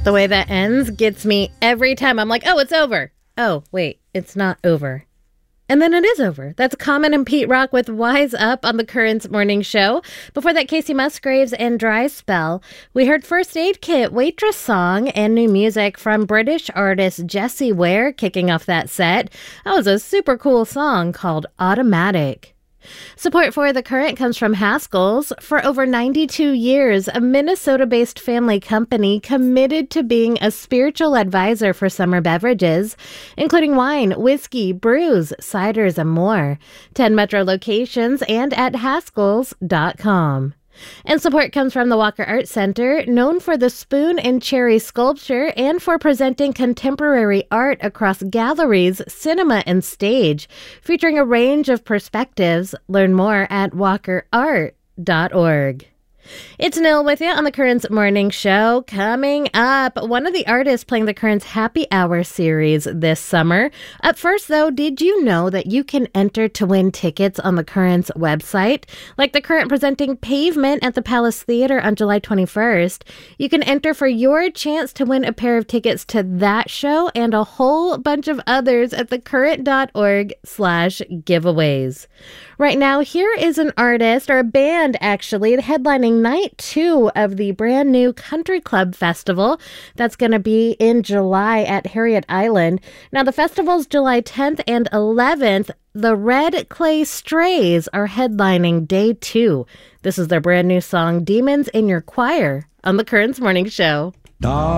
The way that ends gets me every time. I'm like, oh, it's over. Oh, wait, it's not over. And then it is over. That's Common and Pete Rock with Wise Up on the Currents Morning Show. Before that, Casey Musgraves and Dry Spell. We heard First Aid Kit, Waitress Song, and new music from British artist Jessie Ware kicking off that set. That was a super cool song called Automatic. Support for The Current comes from Haskell's. For over 92 years, a Minnesota-based family company committed to being a spiritual advisor for summer beverages, including wine, whiskey, brews, ciders, and more. 10 metro locations and at haskells.com. And support comes from the Walker Art Center, known for the spoon and cherry sculpture and for presenting contemporary art across galleries, cinema, and stage, featuring a range of perspectives. Learn more at walkerart.org. It's Nil with you on the Currents Morning Show. Coming up, one of the artists playing the Currents Happy Hour series this summer. Up first, though, did you know that you can enter to win tickets on the Currents website? Like the Current presenting Pavement at the Palace Theater on July 21st. You can enter for your chance to win a pair of tickets to that show and a whole bunch of others at thecurrent.org/giveaways. Right now, here is an artist, or a band actually, headlining night 2 of the brand new Country Club Festival. That's going to be in July at Harriet Island. Now, the festival's July 10th and 11th. The Red Clay Strays are headlining day 2. This is their brand new song, Demons in Your Choir, on the Currents Morning Show.